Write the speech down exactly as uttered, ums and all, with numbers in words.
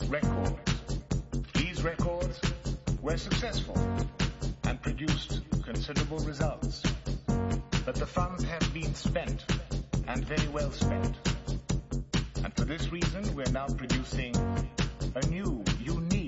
records. These records were successful and produced considerable results. But the funds have been spent, and very well spent. And for this reason, we're now producing